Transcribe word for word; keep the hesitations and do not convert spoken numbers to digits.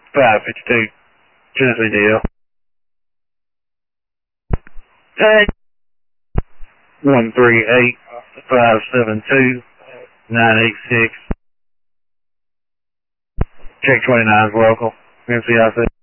five fifty-two, Tennessee D L. Tag one three eight five seven two nine eight six. Check twenty-nine is local. M C I C.